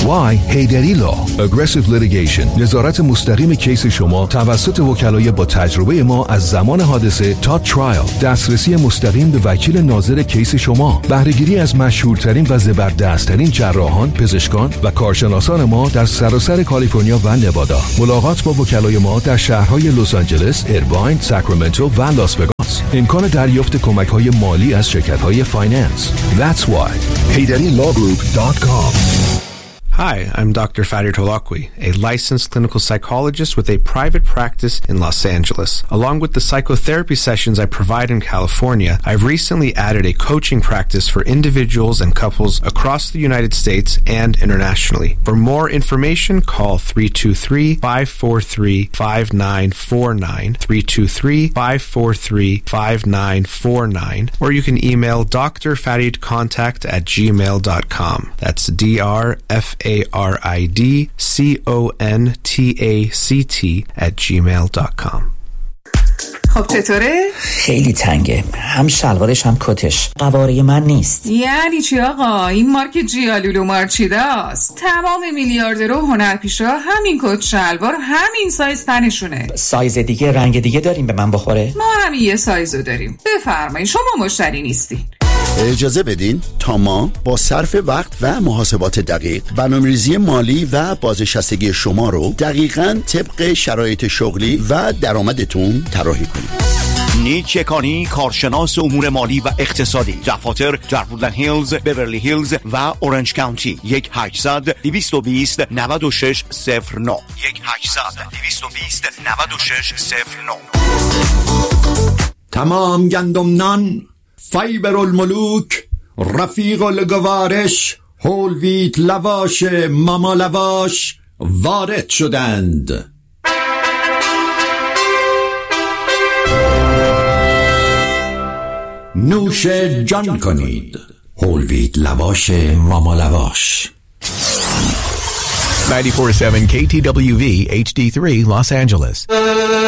why هیدری لا. Aggressive litigation. نظارت مستقیم کیس شما توسط وکلای با تجربه ما از زمان حادثه تا ترایل. دسترسی مستقیم به وکیل ناظر کیس شما. بهره‌گیری از مشهورترین و زبردستترین جراحان، پزشکان و کارشناسان ما در سراسر کالیفرنیا و نوادا. ملاقات با وکلای ما در شهرهای لس آنجلس، ایرواین، ساکرامنتو و لاس وگاس. امکان دریافت کمک‌های مالی از شرکت‌های فایننس. That's why. HeyDaddyLawGroup.com. Hi, I'm Dr. Farid Holakwi, a licensed clinical psychologist with a private practice in Los Angeles. Along with the psychotherapy sessions I provide in California, I've recently added a coaching practice for individuals and couples across the United States and internationally. For more information, call 323-543-5949, 323-543-5949, or you can email drfaridcontact@gmail.com. That's DRFARIDCONTACT@gmail.com. خب چطوره؟ خیلی تنگه، هم شلوارش هم کتش قواره من نیست. یعنی چی آقا؟ این مارک جیالولو مارچیده است. تمام میلیاردرها و هنرپیشه همین کت شلوار همین سایز تنشونه. سایز دیگه، رنگ دیگه داریم به من بخوره؟ ما همین یه سایزو داریم. بفرمایید، شما مشتری نیستی. اجازه بدین تا ما با صرف وقت و محاسبات دقیق برنامه‌ریزی مالی و بازنشستگی شما رو دقیقاً طبق شرایط شغلی و درآمدتون طراحی کنیم. نیک یکانی، کارشناس امور مالی و اقتصادی. دفاتر در وودلند هیلز، بیورلی هیلز و اورنج کانتی. 1-800-220-9609 1-800-220-9609. تمام گندم نان، فایبر الملوک، رفیق الگوارش، هول ویت لواش، ماما لواش وارد شدند. نوش جان کنید. هول ویت لواش، ماما لواش. 94.7 KTWV HD3 Los Angeles.